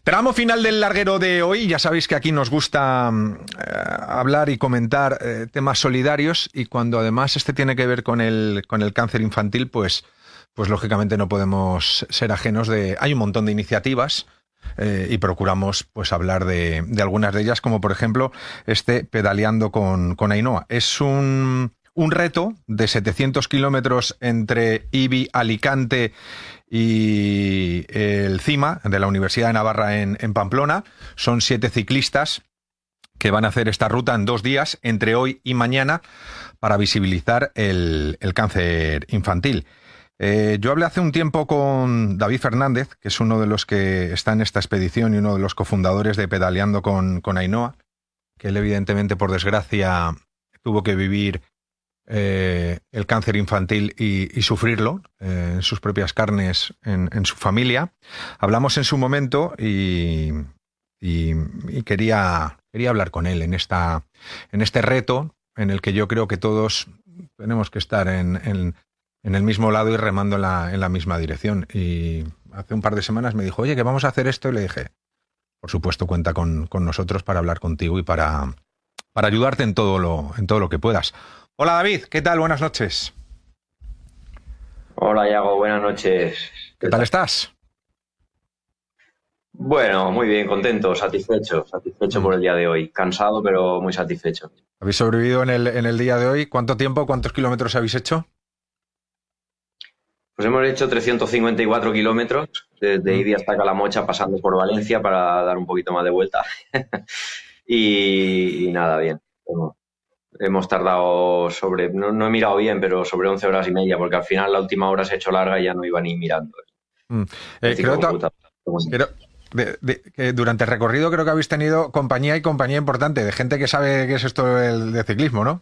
Tramo final del larguero de hoy. Ya sabéis que aquí nos gusta hablar y comentar temas solidarios, y cuando además este tiene que ver con el cáncer infantil, pues lógicamente no podemos ser ajenos de... Hay un montón de iniciativas y procuramos pues hablar de algunas de ellas, como por ejemplo Pedaleando con Ainhoa. Es un reto de 700 kilómetros entre Ibi, Alicante y el CIMA de la Universidad de Navarra en Pamplona. Son 7 ciclistas que van a hacer esta ruta en 2 días, entre hoy y mañana, para visibilizar el cáncer infantil. Yo hablé hace un tiempo con David Fernández, que es uno de los que está en esta expedición y uno de los cofundadores de Pedaleando con Ainhoa, que él evidentemente, por desgracia, tuvo que vivir el cáncer infantil y sufrirlo en sus propias carnes, en su familia. Hablamos en su momento y quería hablar con él en este reto en el que yo creo que todos tenemos que estar en el mismo lado y remando en la misma dirección. Y hace un par de semanas me dijo, oye, que vamos a hacer esto, y le dije, por supuesto, cuenta con nosotros para hablar contigo y para ayudarte en todo lo que puedas. Hola David, ¿qué tal? Buenas noches. Hola Iago, buenas noches. ¿Qué tal estás? Bueno, muy bien, contento, satisfecho por el día de hoy. Cansado, pero muy satisfecho. ¿Habéis sobrevivido en el día de hoy? ¿Cuánto tiempo, cuántos kilómetros habéis hecho? Pues hemos hecho 354 kilómetros, desde Ibi hasta Calamocha, pasando por Valencia para dar un poquito más de vuelta. y nada, bien. Hemos tardado no he mirado bien, pero sobre 11 horas y media, porque al final la última hora se ha hecho larga y ya no iba ni mirando. Que durante el recorrido creo que habéis tenido compañía importante, de gente que sabe qué es esto de ciclismo, ¿no?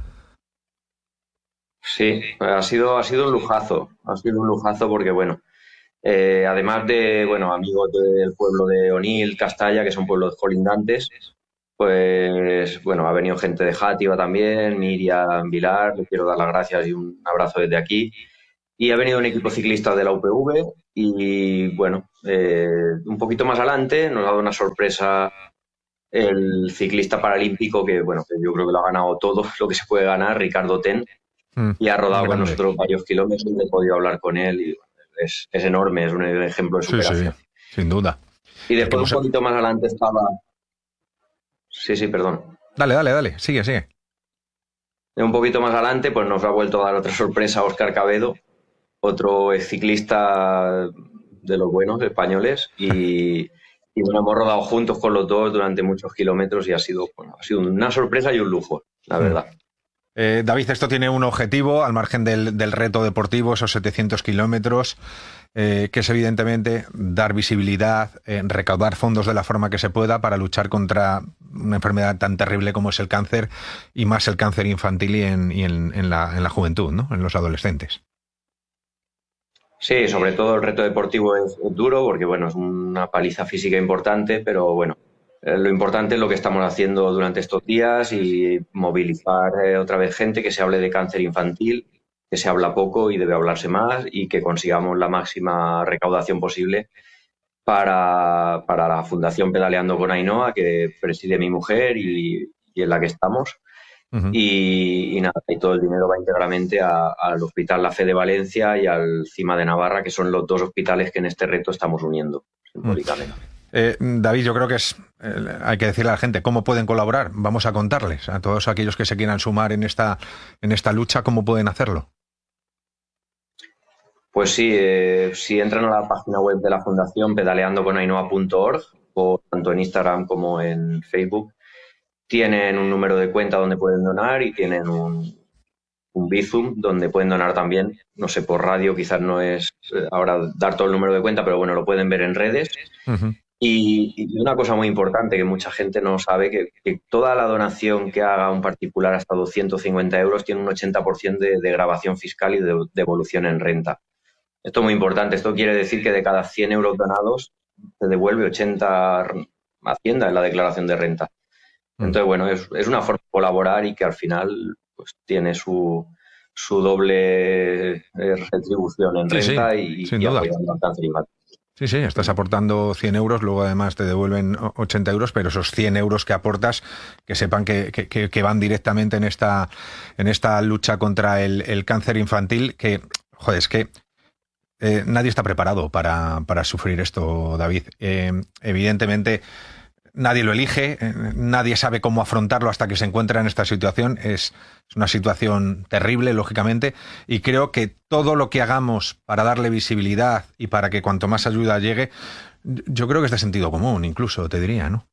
Sí, ha sido un lujazo. Ha sido un lujazo porque, bueno, además de, bueno, amigos del pueblo de Onil, Castalla, que son pueblos colindantes, pues, bueno, ha venido gente de Játiva también, Miriam Vilar, le quiero dar las gracias y un abrazo desde aquí. Y ha venido un equipo ciclista de la UPV y, bueno, un poquito más adelante nos ha dado una sorpresa el ciclista paralímpico que, bueno, que yo creo que lo ha ganado todo lo que se puede ganar, Ricardo Ten, y ha rodado con nosotros varios kilómetros y he podido hablar con él y es enorme, es un ejemplo de superación. Sí, sin duda. Y después un poquito más adelante estaba... Sí, perdón. Dale, sigue. Un poquito más adelante pues nos ha vuelto a dar otra sorpresa Óscar Cabedo, otro ciclista de los buenos españoles y bueno, hemos rodado juntos con los dos durante muchos kilómetros y ha sido una sorpresa y un lujo, la verdad. David, esto tiene un objetivo al margen del reto deportivo, esos 700 kilómetros, que es evidentemente dar visibilidad, recaudar fondos de la forma que se pueda para luchar contra una enfermedad tan terrible como es el cáncer, y más el cáncer infantil y en la juventud, ¿no? En los adolescentes. Sí, sobre todo el reto deportivo es duro porque, bueno, es una paliza física importante, pero bueno, lo importante es lo que estamos haciendo durante estos días y movilizar otra vez gente, que se hable de cáncer infantil, que se habla poco y debe hablarse más y que consigamos la máxima recaudación posible para la Fundación Pedaleando con Ainhoa, que preside mi mujer y en la que estamos. Y nada, y todo el dinero va íntegramente al Hospital La Fe de Valencia y al CIMA de Navarra, que son los dos hospitales que en este reto estamos uniendo simbólicamente. David, yo creo que hay que decirle a la gente cómo pueden colaborar. Vamos a contarles a todos aquellos que se quieran sumar en esta lucha, cómo pueden hacerlo. Pues sí, si entran a la página web de la Fundación pedaleandoconainoa.org, o tanto en Instagram como en Facebook, tienen un número de cuenta donde pueden donar y tienen un Bizum donde pueden donar también. No sé, por radio quizás no es ahora dar todo el número de cuenta, pero bueno, lo pueden ver en redes. Y una cosa muy importante que mucha gente no sabe, que toda la donación que haga un particular hasta 250 euros tiene un 80% de grabación fiscal y de devolución en renta. Esto es muy importante. Esto quiere decir que de cada 100 euros donados se devuelve 80 a Hacienda en la declaración de renta. Entonces, bueno, es una forma de colaborar y que al final pues tiene su doble retribución en renta y apoyando al cáncer infantil. Sí, sí, estás aportando 100 euros, luego además te devuelven 80 euros, pero esos 100 euros que aportas, que sepan que van directamente en esta lucha contra el cáncer infantil, que, joder, es que nadie está preparado para sufrir esto, David. Evidentemente, nadie lo elige, nadie sabe cómo afrontarlo hasta que se encuentra en esta situación. Es una situación terrible, lógicamente, y creo que todo lo que hagamos para darle visibilidad y para que cuanto más ayuda llegue, yo creo que es de sentido común, incluso, te diría, ¿no?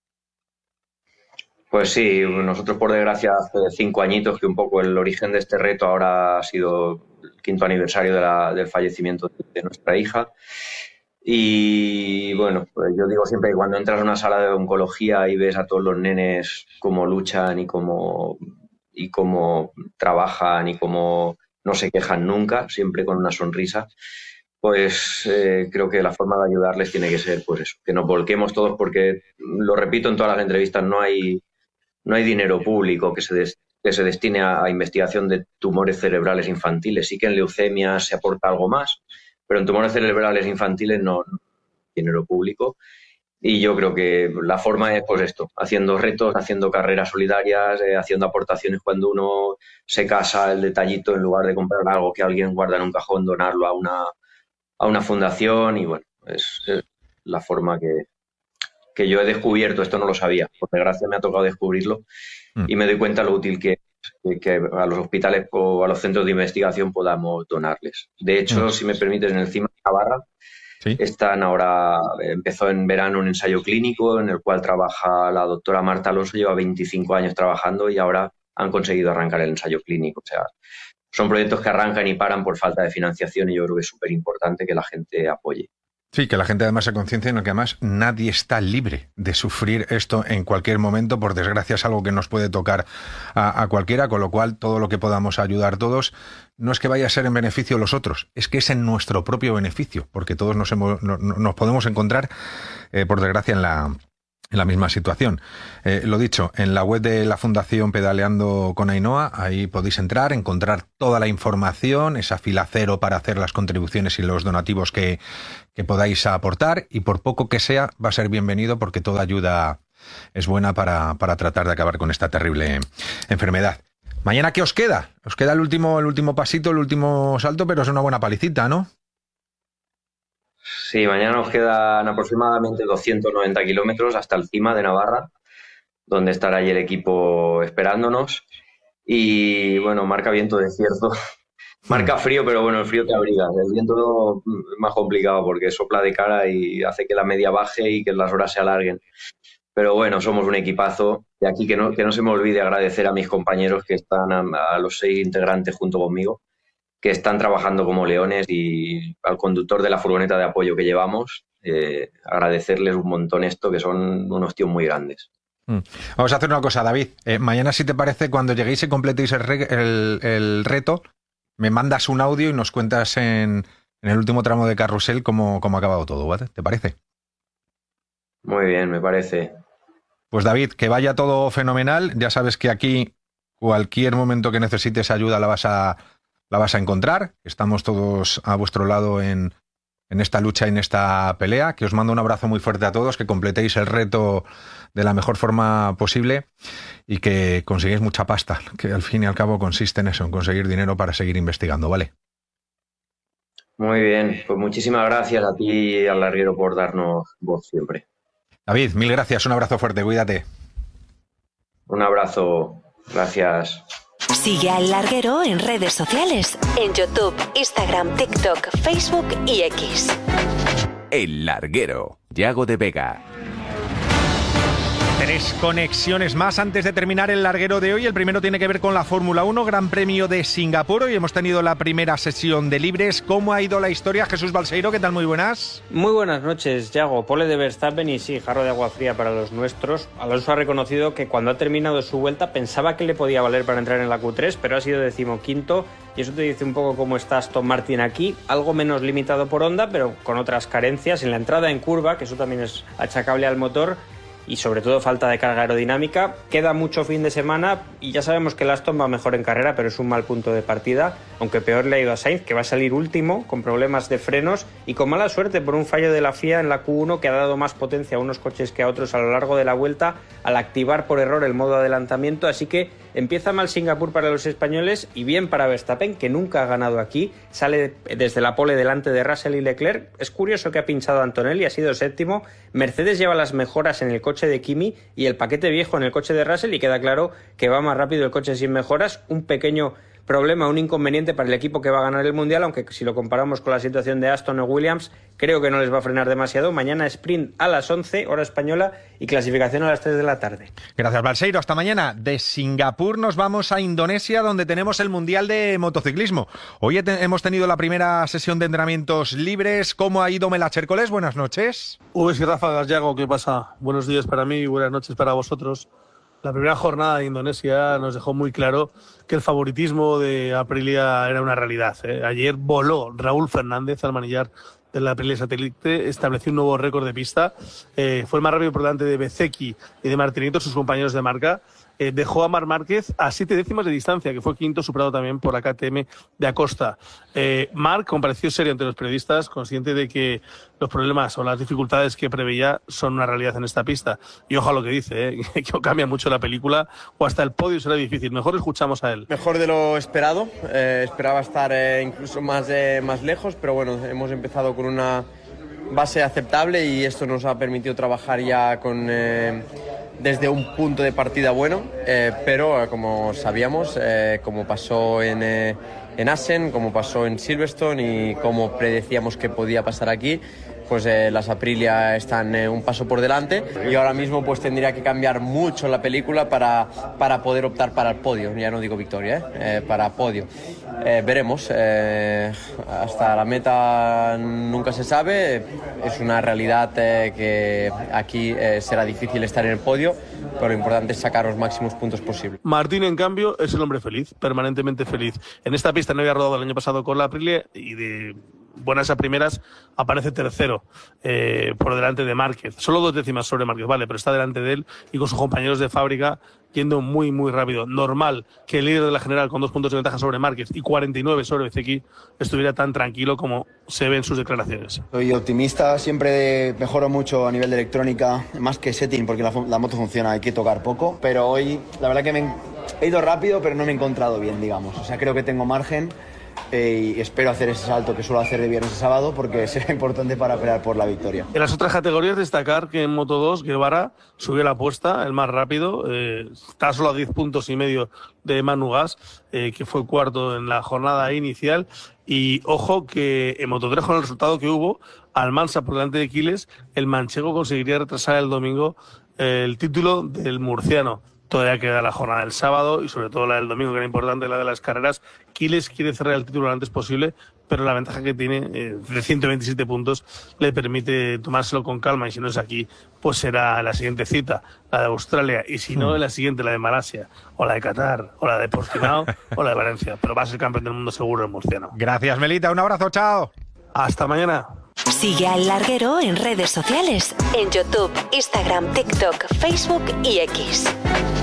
Pues sí, nosotros por desgracia hace 5 añitos que un poco el origen de este reto ahora ha sido el 5º aniversario del fallecimiento de nuestra hija. Y bueno, pues yo digo siempre que cuando entras a una sala de oncología y ves a todos los nenes cómo luchan y cómo trabajan y cómo no se quejan nunca, siempre con una sonrisa, pues creo que la forma de ayudarles tiene que ser pues eso, que nos volquemos todos porque, lo repito en todas las entrevistas, no hay dinero público que se destine a investigación de tumores cerebrales infantiles. Sí que en leucemia se aporta algo más, pero en tumores cerebrales infantiles no hay dinero público. Y yo creo que la forma es pues esto, haciendo retos, haciendo carreras solidarias, haciendo aportaciones cuando uno se casa, el detallito, en lugar de comprar algo que alguien guarda en un cajón, donarlo a una fundación. Y bueno, es la forma que yo he descubierto. Esto no lo sabía, por desgracia me ha tocado descubrirlo y me doy cuenta lo útil que a los hospitales o a los centros de investigación podamos donarles. De hecho, si me permites, en el CIMA de Navarra ¿Sí? empezó en verano un ensayo clínico en el cual trabaja la doctora Marta Alonso, lleva 25 años trabajando y ahora han conseguido arrancar el ensayo clínico. O sea, son proyectos que arrancan y paran por falta de financiación y yo creo que es súper importante que la gente apoye. Sí, que la gente además se conciencie en que además nadie está libre de sufrir esto en cualquier momento. Por desgracia es algo que nos puede tocar a cualquiera, con lo cual todo lo que podamos ayudar todos no es que vaya a ser en beneficio de los otros, es que es en nuestro propio beneficio, porque todos nos podemos encontrar, por desgracia, en la misma situación. Lo dicho, en la web de la Fundación Pedaleando con Ainhoa, ahí podéis entrar, encontrar toda la información, esa fila cero para hacer las contribuciones y los donativos que podáis aportar, y por poco que sea, va a ser bienvenido porque toda ayuda es buena para tratar de acabar con esta terrible enfermedad. Mañana, ¿qué os queda? Os queda el último pasito, el último salto, pero es una buena palicita, ¿no? Sí, mañana nos quedan aproximadamente 290 kilómetros hasta el CIMA de Navarra, donde estará ahí el equipo esperándonos. Y bueno, marca viento desierto, marca frío, pero bueno, el frío te abriga. El viento es más complicado porque sopla de cara y hace que la media baje y que las horas se alarguen. Pero bueno, somos un equipazo. De aquí que no se me olvide agradecer a mis compañeros que están, a los 6 integrantes junto conmigo, que están trabajando como leones, y al conductor de la furgoneta de apoyo que llevamos, agradecerles un montón esto, que son unos tíos muy grandes. Vamos a hacer una cosa, David. Mañana, si te parece, cuando lleguéis y completéis el reto, me mandas un audio y nos cuentas en el último tramo de carrusel cómo ha acabado todo, ¿vale? ¿Te parece? Muy bien, me parece. Pues David, que vaya todo fenomenal. Ya sabes que aquí cualquier momento que necesites ayuda la vas a encontrar. Estamos todos a vuestro lado en esta lucha y en esta pelea. Que os mando un abrazo muy fuerte a todos, que completéis el reto de la mejor forma posible y que consigáis mucha pasta, que al fin y al cabo consiste en eso, en conseguir dinero para seguir investigando, ¿vale? Muy bien, pues muchísimas gracias a ti y al larguero por darnos voz siempre. David, mil gracias, un abrazo fuerte, cuídate. Un abrazo, gracias. Sigue al Larguero en redes sociales, en YouTube, Instagram, TikTok, Facebook y X. El Larguero, Yago de Vega. 3 conexiones más antes de terminar el larguero de hoy. El primero tiene que ver con la Fórmula 1, Gran Premio de Singapur. Hoy hemos tenido la primera sesión de libres. ¿Cómo ha ido la historia? Jesús Balseiro, ¿qué tal? Muy buenas. Muy buenas noches, Yago. Pole de Verstappen y sí, jarro de agua fría para los nuestros. Alonso ha reconocido que cuando ha terminado su vuelta pensaba que le podía valer para entrar en la Q3, pero ha sido 15º. Y eso te dice un poco cómo está Aston Martin aquí. Algo menos limitado por Honda, pero con otras carencias. En la entrada en curva, que eso también es achacable al motor. y sobre todo falta de carga aerodinámica. Queda mucho fin de semana y ya sabemos que el Aston va mejor en carrera, pero es un mal punto de partida, aunque peor le ha ido a Sainz, que va a salir último con problemas de frenos y con mala suerte por un fallo de la FIA en la Q1 que ha dado más potencia a unos coches que a otros a lo largo de la vuelta al activar por error el modo adelantamiento. Así que empieza mal Singapur para los españoles y bien para Verstappen, que nunca ha ganado aquí, sale desde la pole delante de Russell y Leclerc. Es curioso que ha pinchado a Antonelli, ha sido séptimo. Mercedes lleva las mejoras en el coche de Kimi y el paquete viejo en el coche de Russell, y queda claro que va más rápido el coche sin mejoras. Un pequeño problema, un inconveniente para el equipo que va a ganar el Mundial, aunque si lo comparamos con la situación de Aston o Williams, creo que no les va a frenar demasiado. Mañana sprint a las 11, hora española, y clasificación a las 3 de la tarde. Gracias, Balseiro. Hasta mañana. De Singapur nos vamos a Indonesia, donde tenemos el Mundial de Motociclismo. Hoy hemos tenido la primera sesión de entrenamientos libres. ¿Cómo ha ido Mela Chércoles? Buenas noches. Y Ráfagas, Yago, ¿qué pasa? Buenos días para mí y buenas noches para vosotros. La primera jornada de Indonesia nos dejó muy claro que el favoritismo de Aprilia era una realidad. Ayer voló Raúl Fernández al manillar de la Aprilia Satélite, estableció un nuevo récord de pista. Fue el más rápido por delante de Bezzecchi y de Martinito, sus compañeros de marca. Dejó a Marc Márquez a 7 décimas de distancia, que fue quinto, superado también por la KTM de Acosta. Marc compareció serio ante los periodistas, consciente de que los problemas o las dificultades que preveía son una realidad en esta pista. Y ojo a lo que dice, que cambia mucho la película, o hasta el podio será difícil. Mejor escuchamos a él. Mejor de lo esperado, esperaba estar incluso más lejos, pero bueno, hemos empezado con una base aceptable y esto nos ha permitido trabajar ya con... desde un punto de partida bueno, pero como sabíamos, como pasó en Assen, como pasó en Silverstone y como predecíamos que podía pasar aquí, pues las Aprilia están un paso por delante y ahora mismo pues tendría que cambiar mucho la película para poder optar para el podio. Ya no digo victoria, para podio. Veremos, hasta la meta nunca se sabe, es una realidad que aquí será difícil estar en el podio, pero lo importante es sacar los máximos puntos posibles. Martín, en cambio, es el hombre feliz, permanentemente feliz. En esta pista no había rodado el año pasado con la Aprilia y de buenas a primeras aparece tercero por delante de Márquez. Solo 2 décimas sobre Márquez, vale, pero está delante de él y con sus compañeros de fábrica yendo muy, muy rápido. Normal que el líder de la general con 2 puntos de ventaja sobre Márquez y 49 sobre Bezzecchi estuviera tan tranquilo como se ve en sus declaraciones. Soy optimista, siempre mejoro mucho a nivel de electrónica, más que setting, porque la moto funciona, hay que tocar poco, pero hoy la verdad que he ido rápido, pero no me he encontrado bien, digamos. O sea, creo que tengo margen. Y espero hacer ese salto que suelo hacer de viernes a sábado porque será importante para pelear por la victoria. En las otras categorías destacar que en Moto2 Guevara subió la apuesta, el más rápido, está solo a 10 puntos y medio de Manu Gas, que fue cuarto en la jornada inicial. Y ojo que en Moto3 con el resultado que hubo, Almansa por delante de Quiles, el manchego conseguiría retrasar el domingo el título del murciano. Todavía queda la jornada del sábado y sobre todo la del domingo, que era importante, la de las carreras. Quiles quiere cerrar el título lo antes posible, pero la ventaja que tiene de 127 puntos le permite tomárselo con calma, y si no es aquí, pues será la siguiente cita, la de Australia, y si no, la siguiente, la de Malasia, o la de Qatar, o la de Portimao, o la de Valencia. Pero va a ser campeón del mundo seguro el murciano. Gracias, Melita. Un abrazo, chao. Hasta mañana. Sigue a El Larguero en redes sociales, en YouTube, Instagram, TikTok, Facebook y X.